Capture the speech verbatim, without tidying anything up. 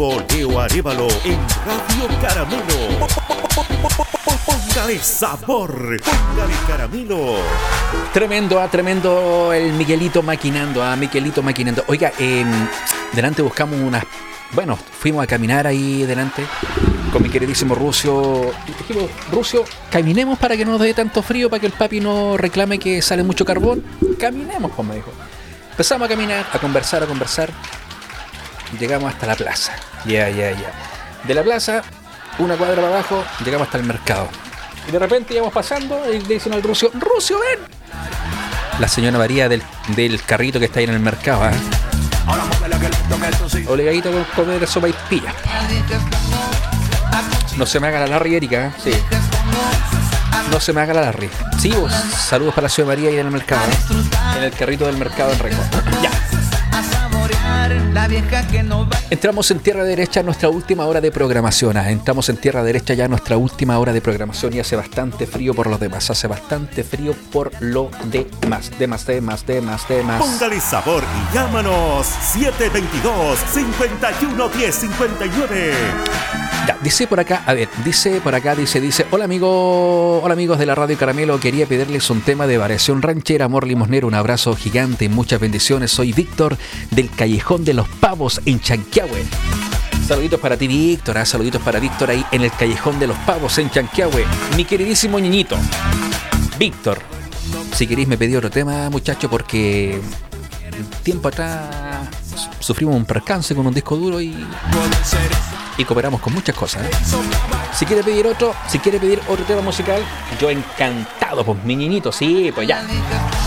Leo Arévalo en Radio Caramelo. Póngale sabor, póngale caramelo. Tremendo, ah, tremendo el Miguelito maquinando, ah, Miguelito maquinando. Oiga, eh, delante buscamos unas... Bueno, fuimos a caminar ahí delante con mi queridísimo Rucio. Y dijimos, Rucio, caminemos para que no nos dé tanto frío, para que el papi no reclame que sale mucho carbón. Caminemos, pues me dijo. Empezamos a caminar, a conversar, a conversar. Llegamos hasta la plaza. Ya, ya, ya. De la plaza, una cuadra para abajo, llegamos hasta el mercado. Y de repente íbamos pasando y le dicen al Rucio, ¡Rucio, ven! La señora María del, del carrito que está ahí en el mercado, ¿eh? Obligadito con comer sopa y pilla. No se me haga la Larry, Erika, ¿eh? Sí. No se me haga la Larry. Sí, vos. Saludos para la señora María ahí en el mercado, ¿eh? En el carrito del mercado en Reco. Ya. Entramos en tierra derecha, nuestra última hora de programación. ¿eh? Entramos en tierra derecha ya, nuestra última hora de programación. Y hace bastante frío por los demás. Hace bastante frío por lo demás. Demás, demás, demás, demás. Póngale sabor y llámanos siete dos dos, cinco uno uno, diez cincuenta y nueve. Ya, dice por acá, a ver, dice por acá, dice, dice, hola amigo, hola amigos de la Radio Caramelo, quería pedirles un tema de variación ranchera, amor limosnero, un abrazo gigante y muchas bendiciones. Soy Víctor del Callejón de los Pavos en Chanquihue. Saluditos para ti, Víctor, ¿eh? Saluditos para Víctor ahí en el Callejón de los Pavos en Chanquihue. Mi queridísimo niñito, Víctor, si queréis me pedí otro tema, muchacho, porque tiempo atrás sufrimos un percance con un disco duro y... y cooperamos con muchas cosas, ¿eh? Si quiere pedir otro, si quiere pedir otro tema musical, yo encantado, pues mi niñito, sí, pues ya.